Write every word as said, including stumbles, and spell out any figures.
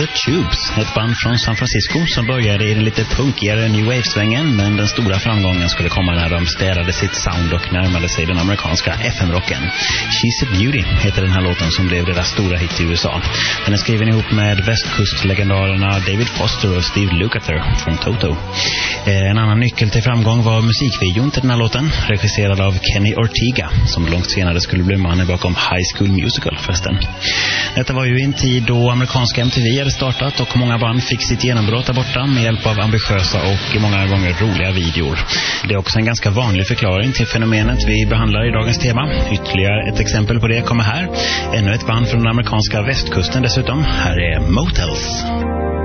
The Tubes, ett band från San Francisco som började i den lite punkigare New Wave-svängen, men den stora framgången skulle komma när de städade sitt sound och närmade sig den amerikanska F M-rocken. She's a Beauty heter den här låten som blev deras stora hit i U S A. Den är skriven ihop med västkustlegendarerna David Foster och Steve Lukather från Toto. En annan nyckel till framgång var musikvideon till den här låten, regisserad av Kenny Ortega, som långt senare skulle bli mannen bakom High School Musical förresten. Detta var ju en tid då amerikanska M T V hade startat och många band fick sitt genombrott där borta med hjälp av ambitiösa och många gånger roliga videor. Det är också en ganska vanlig förklaring till fenomenet vi behandlar i dagens tema. Ytterligare ett exempel på det kommer här. Ännu ett band från den amerikanska västkusten dessutom. Här är Motels.